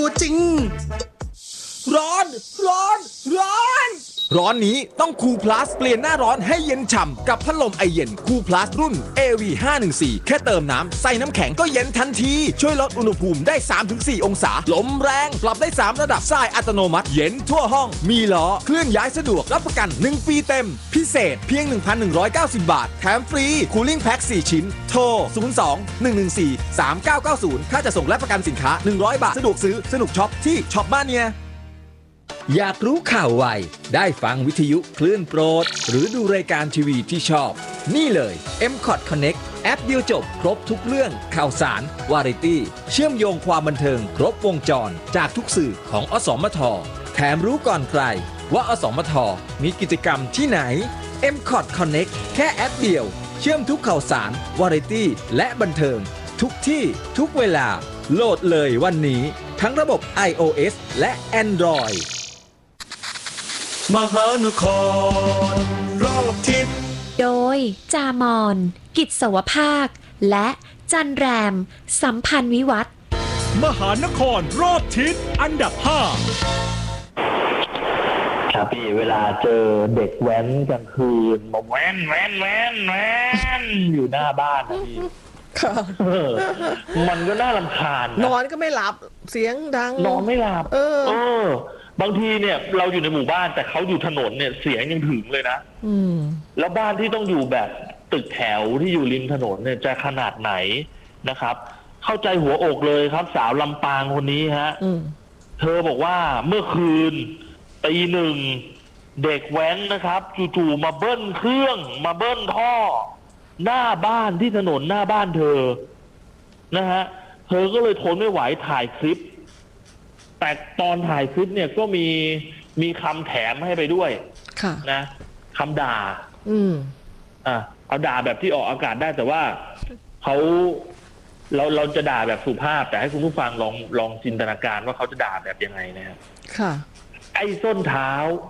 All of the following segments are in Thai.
ตัวจริงร้อนร้อนนี้ต้องคูลพลัสเปลี่ยนหน้าร้อนให้เย็นฉ่ำกับพัดลมไอเย็นคูลพลัสรุ่น AV514 แค่เติมน้ำใส่น้ำแข็งก็เย็นทันทีช่วยลดอุณหภูมิได้ 3-4 องศาลมแรงปรับได้3ระดับทรายอัตโนมัติเย็นทั่วห้องมีล้อเคลื่อนย้ายสะดวกรับประกัน1 ปีเต็มพิเศษเพียง 1,190 บาทแถมฟรีคูลิ่งแพ็ค4 ชิ้นโทร 02-114-3990 ค่าจะส่งและประกันสินค้า100 บาทสะดวกซื้อสนุกช็อปที่ช็อปบ้านเนี่ยอยากรู้ข่าวไวได้ฟังวิทยุคลื่นโปรดหรือดูรายการทีวีที่ชอบนี่เลย MCOT Connect แอปเดียวจบครบทุกเรื่องข่าวสารวาไรตี้เชื่อมโยงความบันเทิงครบวงจรจากทุกสื่อของอสมทแถมรู้ก่อนใครว่าอสมทมีกิจกรรมที่ไหน MCOT Connect แค่แอปเดียวเชื่อมทุกข่าวสารวาไรตี้และบันเทิงทุกที่ทุกเวลาโหลดเลยวันนี้ทั้งระบบ iOS และ Androidมหานครรอบทิศโดยจามอนกิจสวภาคและจันแรมสัมพันธ์วิวัฒน์มหานครรอบทิศอันดับ5 ครับพี่เวลาเจอเด็กแว้นกลางคืนมาแว้นอยู่หน้าบ้านนะพี่มันก็น่ารำคาญนอนก็ไม่หลับเสียงดังนอนไม่หลับางทีเนี่ยเราอยู่ในหมู่บ้านแต่เขาอยู่ถนนเนี่ยเสียงยังถึงเลยนะแล้วบ้านที่ต้องอยู่แบบตึกแถวที่อยู่ริมถนนเนี่ยจะขนาดไหนนะครับเข้าใจหัวอกเลยครับสาวลำปางคนนี้ฮะเธอบอกว่าเมื่อคืนตี 1เด็กแว้นนะครับจู่ๆมาเบิ้ลเครื่องมาเบิ้ลท่อหน้าบ้านที่ถนนหน้าบ้านเธอนะฮะเธอก็เลยทนไม่ไหวถ่ายคลิปแต่ตอนถ่ายคลิปเนี่ยก็มีคำแถมให้ไปด้วยนะคำด่าเอาด่าแบบที่ออกอากาศได้แต่ว่าเราจะด่าแบบสุภาพแต่ให้คุณผู้ฟังลองจินตนาการว่าเขาจะด่าแบบยังไงนะครับไอ้ส้นเท้า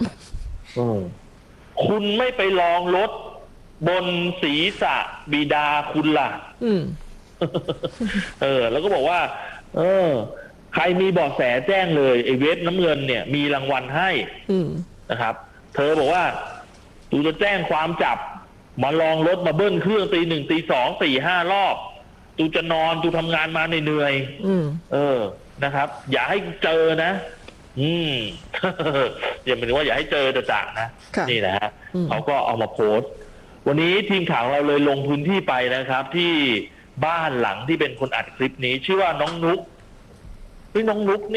คุณไม่ไปลองรถบนศีรษะบิดาคุณล่ะแล้วก็บอกว่าใครมีเบาะแสแจ้งเลยไอ้เวฟน้ำเงินเนี่ยมีรางวัลให้นะครับเธอบอกว่าตูจะแจ้งความจับมาลองรถมาเบิ้ลเครื่องตี 1 ตี 2 4 5 รอบตูจะนอนตูทำงานมาเหนื่อยนะครับอย่าให้เจอนะอย่าหมายถึงว่าอย่าให้เจอจะนะนี่นะฮะเขาก็เอามาโพสต์วันนี้ทีมข่าวเราเลยลงพื้นที่ไปนะครับที่บ้านหลังที่เป็นคนอัดคลิปนี้ชื่อว่าน้องนุ๊กน้องนุ๊ก